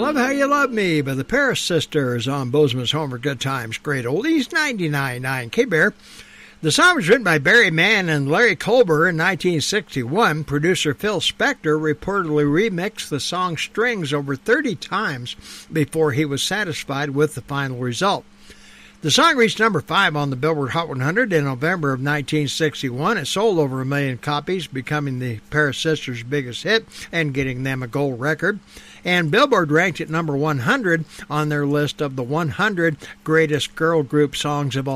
Love How You Love Me by the Paris Sisters on Bozeman's Home for Good Times, Great Oldies, 99.9 K-Bear. The song was written by Barry Mann and Larry Culber in 1961. Producer Phil Spector reportedly remixed the song's strings over 30 times before he was satisfied with the final result. The song reached number 5 on the Billboard Hot 100 in November of 1961. It sold over 1 million copies, becoming the Paris Sisters' biggest hit and getting them a gold record. And Billboard ranked it number 100 on their list of the 100 greatest girl group songs of all